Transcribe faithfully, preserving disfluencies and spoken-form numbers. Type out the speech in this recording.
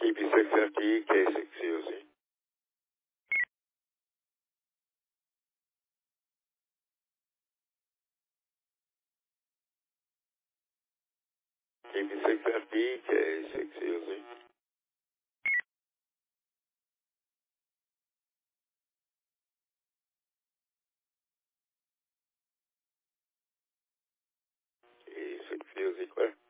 P six F D, K six C O Z. K P six F D, K six C O Z. K six C O Z, clear.